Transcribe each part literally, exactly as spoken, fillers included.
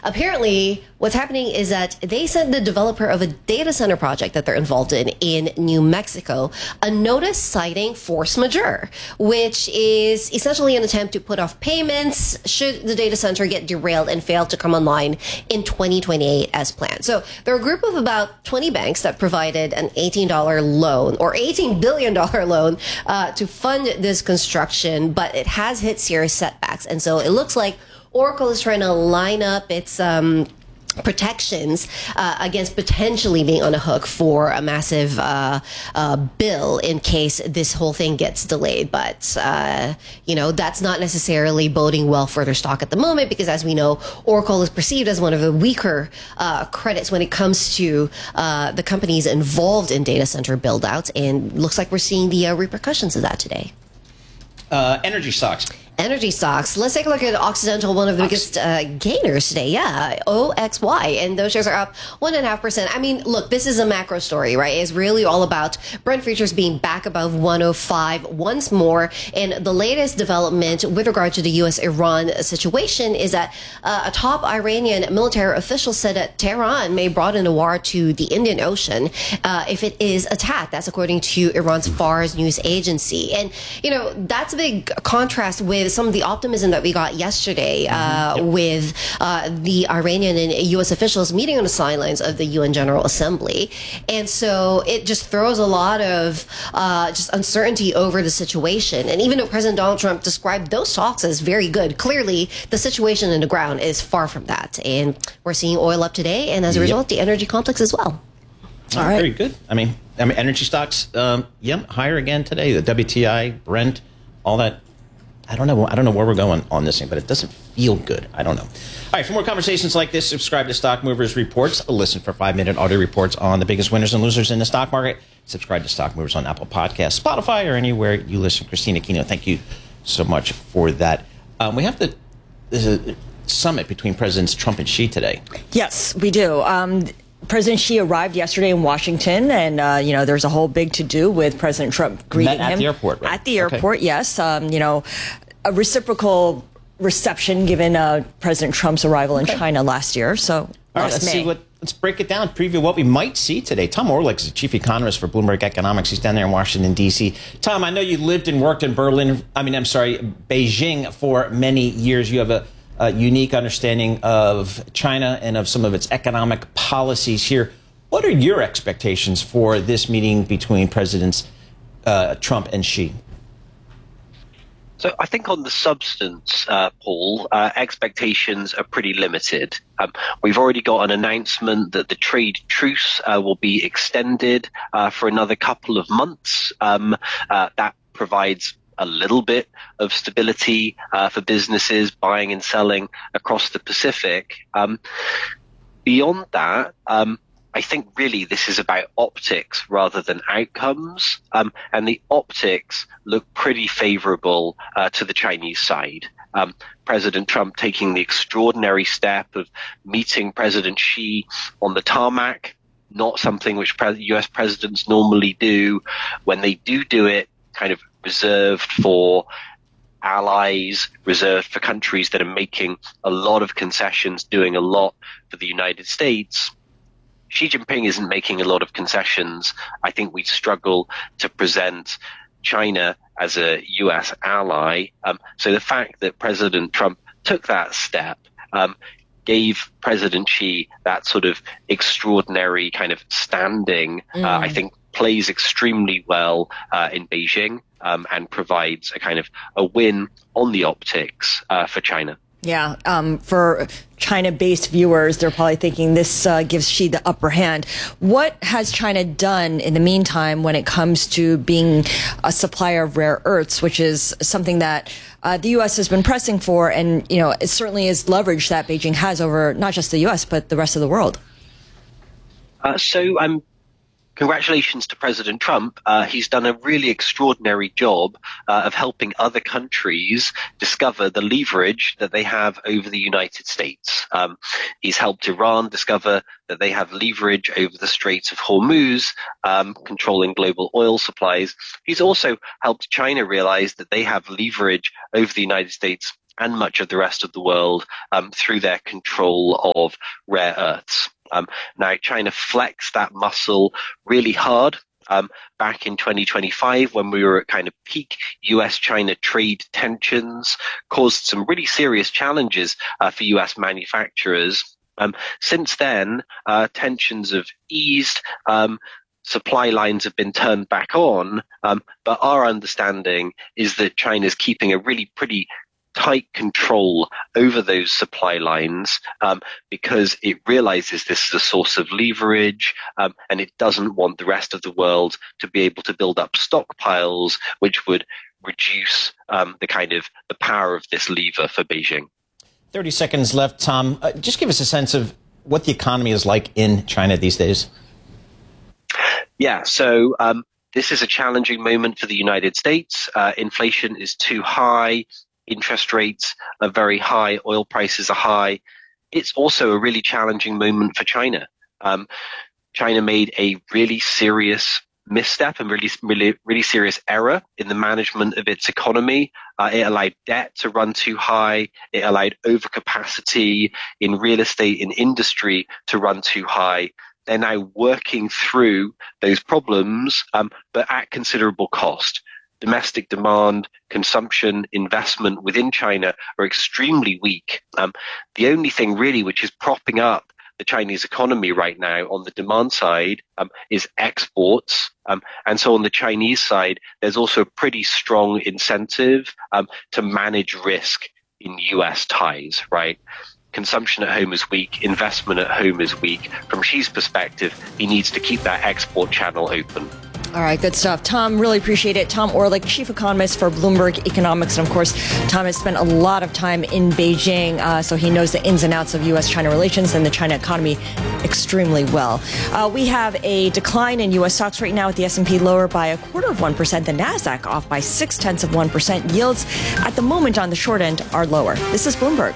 apparently what's happening is that they sent the developer of a data center project that they're involved in in New Mexico a notice citing force majeure, which is essentially an attempt to put off payments should the data center get derailed and fail to come online in twenty twenty-eight as planned. So there are a group of about twenty banks that provided an eighteen dollar loan or eighteen billion dollar loan uh, to fund this construction, but it has hit serious setbacks. And so it looks like Oracle is trying to line up its um, protections uh, against potentially being on a hook for a massive uh, uh, bill in case this whole thing gets delayed. But, uh, you know, that's not necessarily boding well for their stock at the moment because, as we know, Oracle is perceived as one of the weaker uh, credits when it comes to uh, the companies involved in data center build-outs. And looks like we're seeing the uh, repercussions of that today. Uh, energy stocks. Energy stocks. Let's take a look at Occidental, one of the biggest uh, gainers today. Yeah, O X Y. And those shares are up one point five percent. I mean, look, this is a macro story, right? It's really all about Brent futures being back above one oh five once more. And the latest development with regard to the U S Iran situation is that uh, a top Iranian military official said that Tehran may broaden the war to the Indian Ocean uh, if it is attacked. That's according to Iran's Fars news agency. And, you know, that's a big contrast with some of the optimism that we got yesterday uh, mm-hmm. yep. with uh, the Iranian and U S officials meeting on the sidelines of the U N General Assembly. And so it just throws a lot of uh, just uncertainty over the situation. And even though President Donald Trump described those talks as very good, clearly the situation in the ground is far from that. And we're seeing oil up today, and as a result, yep. the energy complex as well. All right. Very good. I mean, I mean, energy stocks, um, yep, higher again today. The W T I, Brent, all that. I don't know. I don't know where we're going on this thing, but it doesn't feel good. I don't know. All right. For more conversations like this, subscribe to Stock Movers Reports. Listen for five-minute audio reports on the biggest winners and losers in the stock market. Subscribe to Stock Movers on Apple Podcasts, Spotify, or anywhere you listen. Christina Aquino, thank you so much for that. Um, we have the there's a summit between Presidents Trump and Xi today. Yes, we do. Um, President Xi arrived yesterday in Washington, and, uh, you know, there's a whole big to-do with President Trump greeting Met at him. At the airport, right? At the airport, okay. Yes. Um, you know, a reciprocal reception given uh, President Trump's arrival in okay. China last year. So, all right, let's May. see what. Let's break it down, preview what we might see today. Tom Orlik is the chief economist for Bloomberg Economics. He's down there in Washington, D C. Tom, I know you lived and worked in Berlin, I mean, I'm sorry, Beijing for many years. You have a, a unique understanding of China and of some of its economic policies here. What are your expectations for this meeting between Presidents uh, Trump and Xi? So I think on the substance, uh, Paul, uh, expectations are pretty limited. Um, we've already got an announcement that the trade truce uh, will be extended uh, for another couple of months. Um, uh, that provides a little bit of stability uh, for businesses buying and selling across the Pacific. Um, beyond that, um, I think really this is about optics rather than outcomes, um, and the optics look pretty favorable uh, to the Chinese side. Um, President Trump taking the extraordinary step of meeting President Xi on the tarmac, not something which pre- U S presidents normally do. When they do do it, kind of reserved for allies, reserved for countries that are making a lot of concessions, doing a lot for the United States. Xi Jinping isn't making a lot of concessions. I think we'd struggle to present China as a U S ally. Um, so the fact that President Trump took that step um, gave President Xi that sort of extraordinary kind of standing, mm. uh, I think plays extremely well uh, in Beijing um, and provides a kind of a win on the optics uh, for China. Yeah, um, for China-based viewers, they're probably thinking this uh, gives Xi the upper hand. What has China done in the meantime when it comes to being a supplier of rare earths, which is something that uh, the U S has been pressing for, and you know it certainly is leverage that Beijing has over not just the U S but the rest of the world? Uh, so I'm. Um Congratulations to President Trump. Uh, he's done a really extraordinary job uh, of helping other countries discover the leverage that they have over the United States. Um, he's helped Iran discover that they have leverage over the Straits of Hormuz, um, controlling global oil supplies. He's also helped China realize that they have leverage over the United States and much of the rest of the world um, through their control of rare earths. Um, now, China flexed that muscle really hard um, back in twenty twenty-five when we were at kind of peak U S China trade tensions, caused some really serious challenges uh, for U S manufacturers. Um, since then, uh, tensions have eased. Um, Supply lines have been turned back on, um, but our understanding is that China is keeping a really pretty tight control over those supply lines um, because it realizes this is a source of leverage um, and it doesn't want the rest of the world to be able to build up stockpiles, which would reduce um, the kind of the power of this lever for Beijing. thirty seconds left, Tom. Uh, just give us a sense of what the economy is like in China these days. Yeah, so um, this is a challenging moment for the United States. Uh, inflation is too high. Interest rates are very high. Oil prices are high. It's also a really challenging moment for China. Um, China made a really serious misstep and really, really, really serious error in the management of its economy. Uh, it allowed debt to run too high. It allowed overcapacity in real estate and industry to run too high. They're now working through those problems, um, but at considerable cost. Domestic demand, consumption, investment within China are extremely weak. Um, the only thing really which is propping up the Chinese economy right now on the demand side um, is exports. Um, and so on the Chinese side, there's also a pretty strong incentive um, to manage risk in U S ties, right? Consumption at home is weak. Investment at home is weak. From Xi's perspective, he needs to keep that export channel open. All right, good stuff. Tom, really appreciate it. Tom Orlik, chief economist for Bloomberg Economics. And of course, Tom has spent a lot of time in Beijing, uh, so he knows the ins and outs of U S China relations and the China economy extremely well. Uh, we have a decline in U S stocks right now with the S and P lower by a quarter of one percent, the NASDAQ off by six tenths of one percent. Yields at the moment on the short end are lower. This is Bloomberg.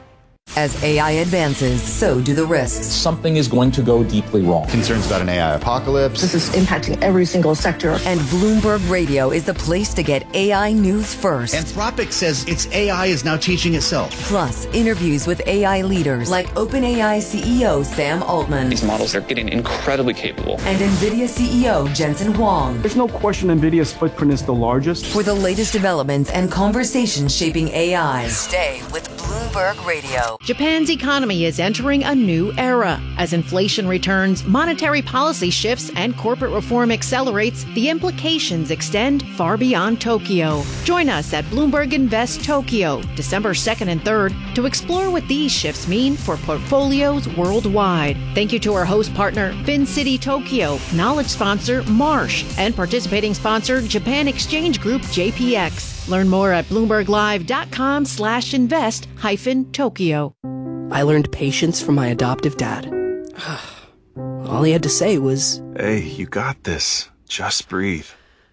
As A I advances, so do the risks. Something is going to go deeply wrong. Concerns about an A I apocalypse. This is impacting every single sector. And Bloomberg Radio is the place to get A I news first. Anthropic says its A I is now teaching itself. Plus, interviews with A I leaders like OpenAI C E O Sam Altman. These models are getting incredibly capable. And NVIDIA C E O Jensen Huang. There's no question NVIDIA's footprint is the largest. For the latest developments and conversations shaping A I, stay with Bloomberg Radio. Japan's economy is entering a new era. As inflation returns, monetary policy shifts, and corporate reform accelerates, the implications extend far beyond Tokyo. Join us at Bloomberg Invest Tokyo, December second and third, to explore what these shifts mean for portfolios worldwide. Thank you to our host partner, FinCity Tokyo, knowledge sponsor, Marsh, and participating sponsor, Japan Exchange Group, J P X. Learn more at BloombergLive.com slash invest hyphen Tokyo. I learned patience from my adoptive dad. All he had to say was, "Hey, you got this. Just breathe."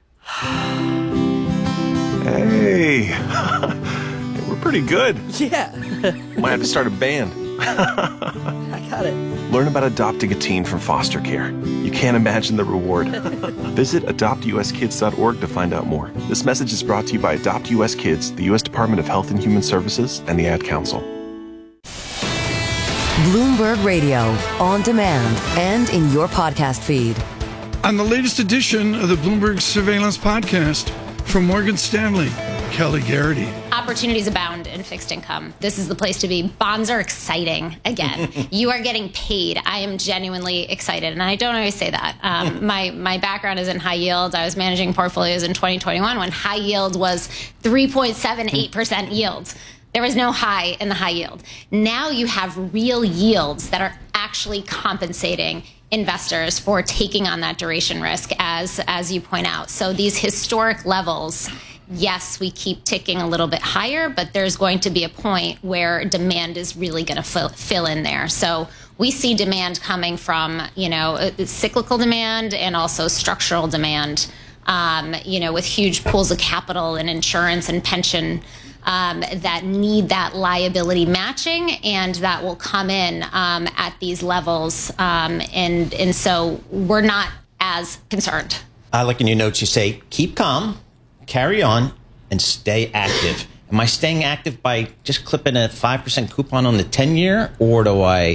Hey. Hey, we're pretty good. Yeah. Might have to start a band. I got it. Learn about adopting a teen from foster care. You can't imagine the reward. Visit adopt u s kids dot org to find out more. This message is brought to you by Adopt U S Kids, the U S Department of Health and Human Services, and the Ad Council. Bloomberg Radio, on demand and in your podcast feed. On the latest edition of the Bloomberg Surveillance Podcast, from Morgan Stanley, Kelly Garrity. Opportunities abound in fixed income. This is the place to be. Bonds are exciting again. You are getting paid. I am genuinely excited, and I don't always say that. Um, my my background is in high yields. I was managing portfolios in twenty twenty-one when high yield was three point seven eight percent yields. There was no high in the high yield. Now you have real yields that are actually compensating investors for taking on that duration risk, as as you point out. So these historic levels, yes, we keep ticking a little bit higher, but there's going to be a point where demand is really going to fill, fill in there. So we see demand coming from, you know, cyclical demand and also structural demand, um, you know, with huge pools of capital and insurance and pension Um, that need that liability matching, and that will come in um, at these levels. Um, and, and so we're not as concerned. I like in your notes, you say, keep calm, carry on, and stay active. Am I staying active by just clipping a five percent coupon on the ten year, or do I